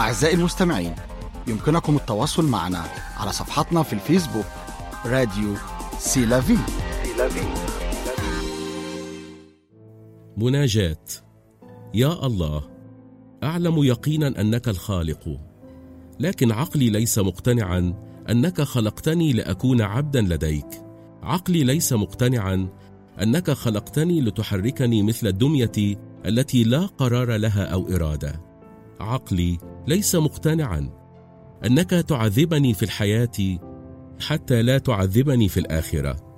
أعزائي المستمعين، يمكنكم التواصل معنا على صفحتنا في الفيسبوك راديو سيلافي. مناجاة. يا الله، أعلم يقينا أنك الخالق، لكن عقلي ليس مقتنعا أنك خلقتني لأكون عبدا لديك. عقلي ليس مقتنعا أنك خلقتني لتحركني مثل الدمية التي لا قرار لها أو إرادة. عقلي ليس مقتنعا أنك تعذبني في الحياة حتى لا تعذبني في الآخرة.